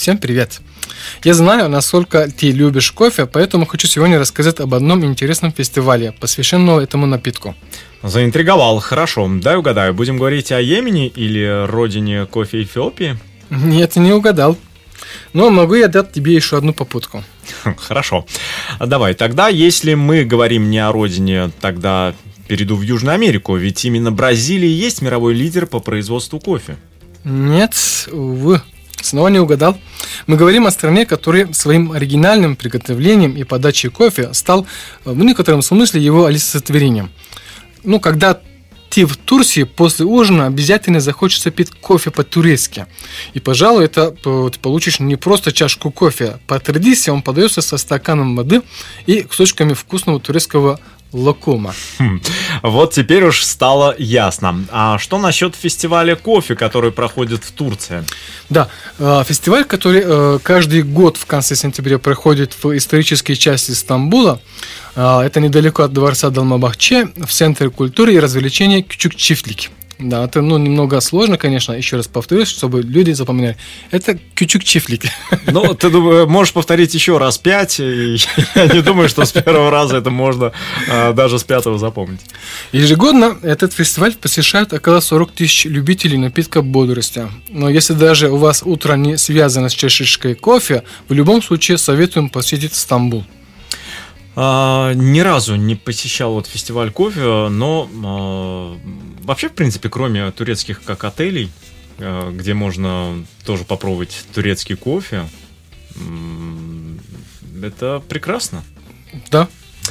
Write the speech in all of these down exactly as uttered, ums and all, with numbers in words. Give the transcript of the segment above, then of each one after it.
Всем привет! Я знаю, насколько ты любишь кофе, поэтому хочу сегодня рассказать об одном интересном фестивале, посвященном этому напитку. Заинтриговал, хорошо. Дай угадаю, будем говорить о Йемене или родине кофе Эфиопии? Нет, не угадал. Но могу я дать тебе еще одну попутку. Хорошо. Давай, тогда, если мы говорим не о родине, тогда перейду в Южную Америку, ведь именно Бразилия и есть мировой лидер по производству кофе. Нет, увы. Снова не угадал. Мы говорим о стране, которая своим оригинальным приготовлением и подачей кофе стал в некотором смысле его олицетворением. Ну, когда ты в Турции после ужина обязательно захочется пить кофе по-турецки. И, пожалуй, это ты получишь не просто чашку кофе. По традиции он подается со стаканом воды и кусочками вкусного турецкого локума. Хм, вот теперь уж стало ясно. А что насчет фестиваля кофе, который проходит в Турции? Да, фестиваль, который каждый год в конце сентября проходит в исторической части Стамбула. Это недалеко от дворца Долмабахче, в центре культуры и развлечений Küçükçiftlik. Да, это ну, немного сложно, конечно, еще раз повторюсь, чтобы люди запоминали. Это Küçükçiftlik. Ну, ты можешь повторить еще раз пять, и я не думаю, что с первого раза это можно а, даже с пятого запомнить. Ежегодно этот фестиваль посещают около сорок тысяч любителей напитка бодрости. Но если даже у вас утро не связано с чашечкой кофе, в любом случае советуем посетить Стамбул. А, ни разу не посещал вот фестиваль кофе, но а, вообще, в принципе, кроме турецких как отелей, а, где можно тоже попробовать турецкий кофе, это прекрасно. Да.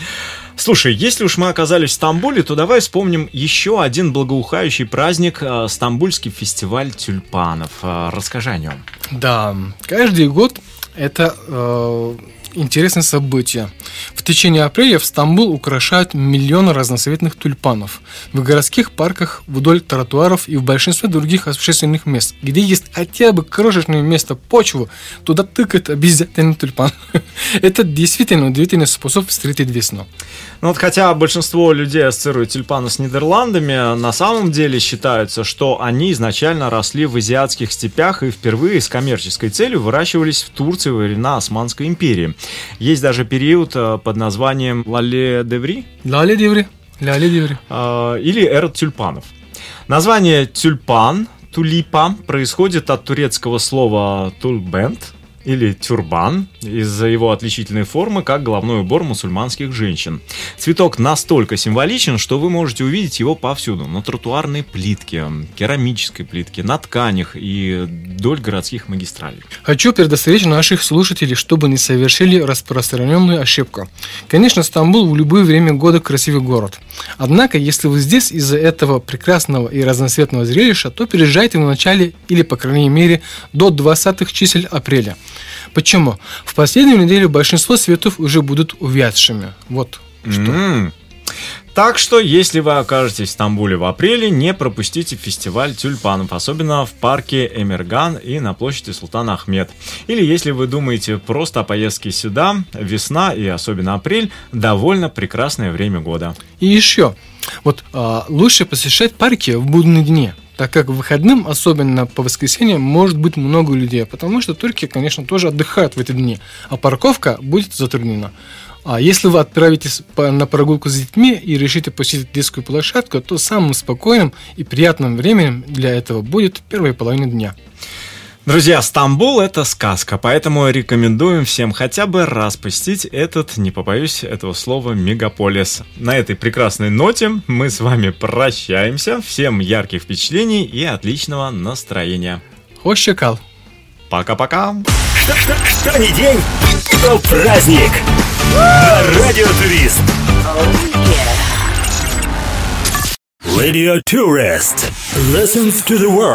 Слушай, если уж мы оказались в Стамбуле, то давай вспомним еще один благоухающий праздник – Стамбульский фестиваль тюльпанов. Расскажи о нем. Да, каждый год это э, интересное событие. В течение апреля в Стамбул украшают миллионы разноцветных тюльпанов в городских парках, вдоль тротуаров и в большинстве других общественных мест. Где есть хотя бы крошечное место почвы, туда тыкает обязательно тюльпан. Это действительно удивительный способ встретить весну. Ну вот, хотя большинство людей ассоциируют тюльпаны с Нидерландами, на самом деле считается, что они изначально росли в азиатских степях и впервые с коммерческой целью выращивались в Турции во времена Османской империи. Есть даже период под названием Лале Деври. Лале Деври. Лале Деври. Или эра тюльпанов. Название тюльпан, тулипа, происходит от турецкого слова тульбент или тюрбан, из-за его отличительной формы, как головной убор мусульманских женщин. Цветок настолько символичен, что вы можете увидеть его повсюду. На тротуарной плитке, керамической плитке, на тканях и вдоль городских магистралей. Хочу предостеречь наших слушателей, чтобы не совершили распространенную ошибку. Конечно, Стамбул в любое время года красивый город. Однако, если вы здесь из-за этого прекрасного и разноцветного зрелища, то переезжайте в начале или, по крайней мере, до двадцатых чисел апреля. Почему? В последнюю неделю большинство цветов уже будут увядшими. Вот что. Mm-hmm. Так что, если вы окажетесь в Стамбуле в апреле, не пропустите фестиваль тюльпанов, особенно в парке Эмерган и на площади Султан Ахмед. Или если вы думаете просто о поездке сюда, весна и особенно апрель – довольно прекрасное время года. И еще, вот а, лучше посещать парки в будние дни, так как в выходным, особенно по воскресеньям, может быть много людей, потому что турки, конечно, тоже отдыхают в эти дни, а парковка будет затруднена. А если вы отправитесь на прогулку с детьми и решите посетить детскую площадку, то самым спокойным и приятным временем для этого будет первая половина дня. Друзья, Стамбул – это сказка, поэтому рекомендуем всем хотя бы раз посетить этот, не побоюсь этого слова, мегаполис. На этой прекрасной ноте мы с вами прощаемся. Всем ярких впечатлений и отличного настроения. Хош чекал. Пока-пока. Что, что, что ни день, то праздник. На Радио Турист. Radio Tourist. Listens to the world.